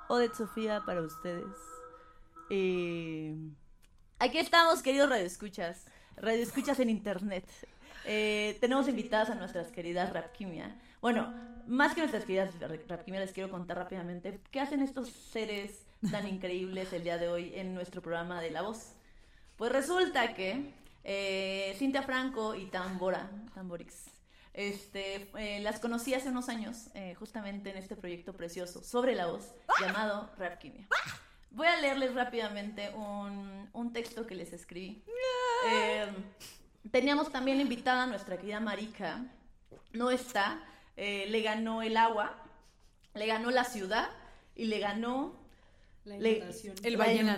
Odette Sofía para ustedes. Aquí estamos, queridos radioescuchas en internet. Tenemos invitadas a nuestras queridas Rapkimia. Bueno, más que nuestras queridas Rapkimia, les quiero contar rápidamente qué hacen estos seres tan increíbles el día de hoy en nuestro programa de La Voz. Pues resulta que Cintia Franco y Tamborix, las conocí hace unos años, justamente en este proyecto precioso sobre La Voz, llamado Rapkimia. Voy a leerles rápidamente un texto que les escribí. Teníamos también la invitada, nuestra querida Marika. No está. Le ganó el agua, le ganó la ciudad y le ganó... La inundación. Le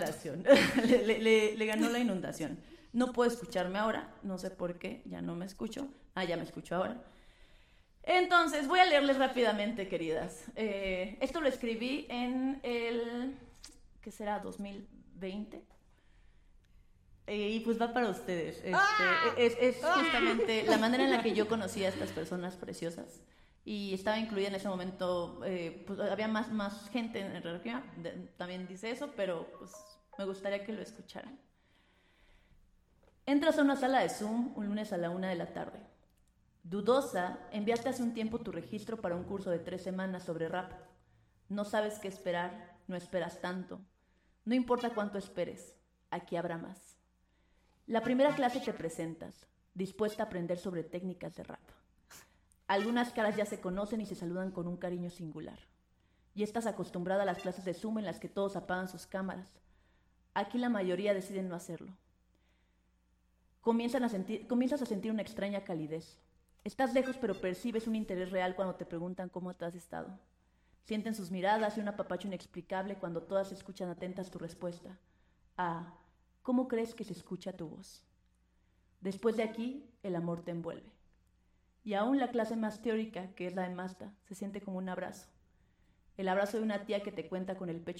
ganó la inundación. No puedo escucharme ahora, no sé por qué, ya no me escucho. Ya me escucho ahora. Entonces, voy a leerles rápidamente, queridas. Esto lo escribí en el... ¿qué será? 2020. Y pues va para ustedes. Es justamente la manera en la que yo conocí a estas personas preciosas. Y estaba incluida en ese momento, pues había más gente en el religión, también dice eso, pero pues me gustaría que lo escucharan. Entras a una sala de Zoom un lunes a la 1 de la tarde. Dudosa, enviaste hace un tiempo tu registro para un curso de 3 semanas sobre rap. No sabes qué esperar, no esperas tanto. No importa cuánto esperes, aquí habrá más. La primera clase te presentas, dispuesta a aprender sobre técnicas de rap. Algunas caras ya se conocen y se saludan con un cariño singular. Y estás acostumbrada a las clases de Zoom en las que todos apagan sus cámaras. Aquí la mayoría deciden no hacerlo. Comienzas a sentir una extraña calidez. Estás lejos, pero percibes un interés real cuando te preguntan cómo te has estado. Sienten sus miradas y un apapacho inexplicable cuando todas escuchan atentas tu respuesta. ¿Cómo crees que se escucha tu voz? Después de aquí, el amor te envuelve. Y aún la clase más teórica, que es la de Masta, se siente como un abrazo. El abrazo de una tía que te cuenta con el pecho